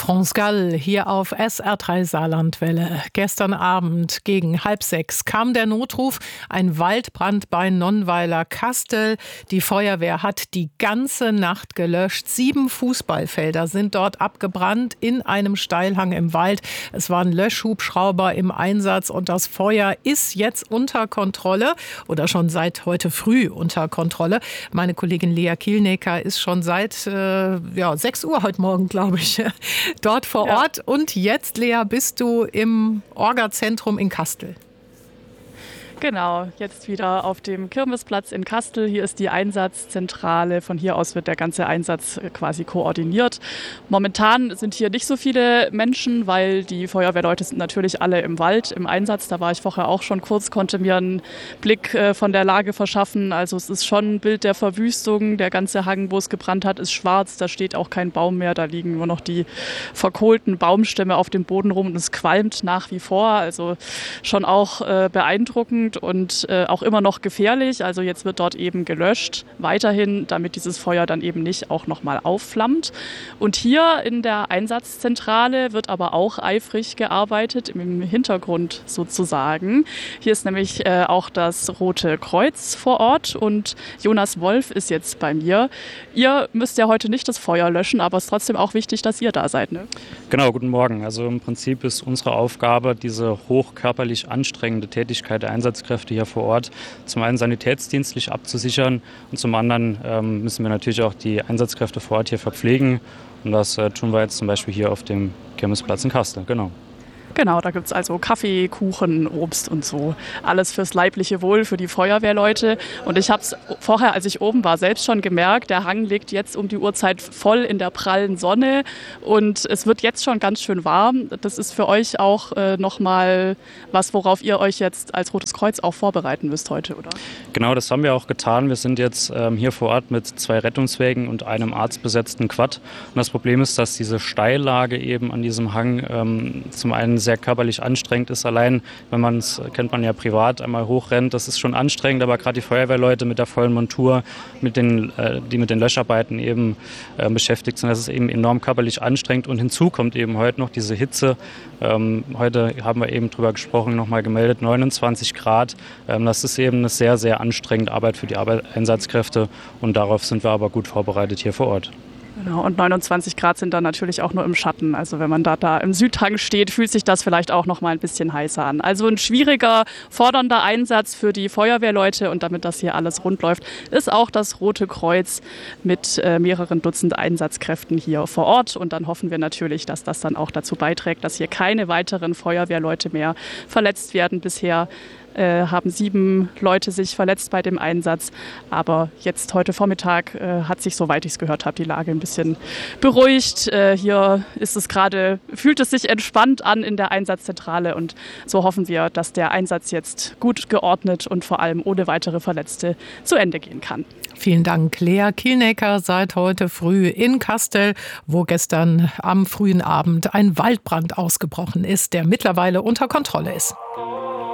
France Gall hier auf SR3 Saarlandwelle. Gestern Abend gegen 5:30 kam der Notruf, ein Waldbrand bei Nonnweiler Kastel. Die Feuerwehr hat die ganze Nacht gelöscht. 7 Fußballfelder sind dort abgebrannt in einem Steilhang im Wald. Es waren Löschhubschrauber im Einsatz und das Feuer ist jetzt unter Kontrolle oder schon seit heute früh unter Kontrolle. Meine Kollegin Lea Kielnecker ist schon seit 6 Uhr heute Morgen, glaube ich, dort vor Ort. Und jetzt, Lea, bist du im Orga-Zentrum in Kastel. Genau, jetzt wieder auf dem Kirmesplatz in Kastel. Hier ist die Einsatzzentrale. Von hier aus wird der ganze Einsatz quasi koordiniert. Momentan sind hier nicht so viele Menschen, weil die Feuerwehrleute sind natürlich alle im Wald im Einsatz. Da war ich vorher auch schon kurz, konnte mir einen Blick von der Lage verschaffen. Also es ist schon ein Bild der Verwüstung. Der ganze Hang, wo es gebrannt hat, ist schwarz. Da steht auch kein Baum mehr. Da liegen nur noch die verkohlten Baumstämme auf dem Boden rum und es qualmt nach wie vor. Also schon auch beeindruckend und auch immer noch gefährlich. Also jetzt wird dort eben gelöscht, weiterhin, damit dieses Feuer dann eben nicht auch nochmal aufflammt. Und hier in der Einsatzzentrale wird aber auch eifrig gearbeitet, im Hintergrund sozusagen. Hier ist nämlich auch das Rote Kreuz vor Ort und Jonas Wolf ist jetzt bei mir. Ihr müsst ja heute nicht das Feuer löschen, aber es ist trotzdem auch wichtig, dass ihr da seid, ne? Genau, guten Morgen. Also im Prinzip ist unsere Aufgabe, diese hochkörperlich anstrengende Tätigkeit der Einsatzkräfte hier vor Ort zum einen sanitätsdienstlich abzusichern und zum anderen müssen wir natürlich auch die Einsatzkräfte vor Ort hier verpflegen. Und das tun wir jetzt zum Beispiel hier auf dem Kirmesplatz in Kastel. Genau, da gibt es also Kaffee, Kuchen, Obst und so. Alles fürs leibliche Wohl, für die Feuerwehrleute. Und ich habe es vorher, als ich oben war, selbst schon gemerkt, der Hang liegt jetzt um die Uhrzeit voll in der prallen Sonne und es wird jetzt schon ganz schön warm. Das ist für euch auch nochmal was, worauf ihr euch jetzt als Rotes Kreuz auch vorbereiten müsst heute, oder? Genau, das haben wir auch getan. Wir sind jetzt hier vor Ort mit 2 Rettungswägen und einem arztbesetzten Quad. Und das Problem ist, dass diese Steillage eben an diesem Hang zum einen sehr körperlich anstrengend ist. Allein, wenn man es, kennt man ja privat, einmal hochrennt, das ist schon anstrengend, aber gerade die Feuerwehrleute mit der vollen Montur, die mit den Löscharbeiten eben beschäftigt sind, das ist eben enorm körperlich anstrengend und hinzu kommt eben heute noch diese Hitze. Heute haben wir eben drüber gesprochen, nochmal gemeldet, 29 Grad. Das ist eben eine sehr, sehr anstrengende Arbeit für die Einsatzkräfte und darauf sind wir aber gut vorbereitet hier vor Ort. Genau, und 29 Grad sind dann natürlich auch nur im Schatten. Also wenn man da im Südhang steht, fühlt sich das vielleicht auch noch mal ein bisschen heißer an. Also ein schwieriger, fordernder Einsatz für die Feuerwehrleute. Und damit das hier alles rund läuft, ist auch das Rote Kreuz mit mehreren Dutzend Einsatzkräften hier vor Ort. Und dann hoffen wir natürlich, dass das dann auch dazu beiträgt, dass hier keine weiteren Feuerwehrleute mehr verletzt werden. Bisher haben 7 Leute sich verletzt bei dem Einsatz. Aber jetzt heute Vormittag hat sich, soweit ich es gehört habe, die Lage ein bisschen beruhigt. Hier ist es gerade, fühlt es sich entspannt an in der Einsatzzentrale. Und so hoffen wir, dass der Einsatz jetzt gut geordnet und vor allem ohne weitere Verletzte zu Ende gehen kann. Vielen Dank, Lea Kielnecker, seit heute früh in Kastel, wo gestern am frühen Abend ein Waldbrand ausgebrochen ist, der mittlerweile unter Kontrolle ist.